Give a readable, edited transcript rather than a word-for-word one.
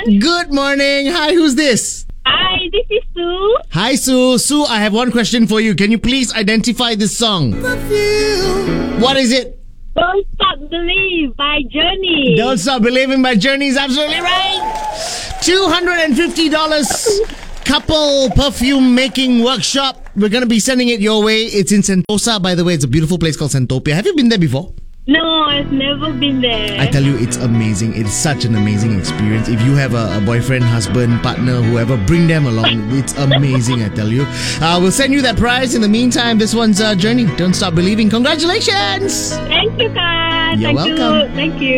Good morning. Hi, who's this? Hi, this is Sue. Hi, Sue. Sue, I have one question for you. Can you please identify this song? What is it? Don't Stop Believe by Journey. Don't Stop Believing by Journey is absolutely right. $250 couple perfume making workshop. We're going to be sending it your way. It's in Sentosa, by the way. It's a beautiful place called Sentopia. Have you been there before? No, I've never been there. I tell you, it's amazing. It's such an amazing experience. If you have a boyfriend, husband, partner, whoever, bring them along. It's amazing, I tell you. We'll send you that prize. In the meantime, this one's Journey. Don't Stop Believing. Congratulations! Thank you, guys. You're welcome. Thank you.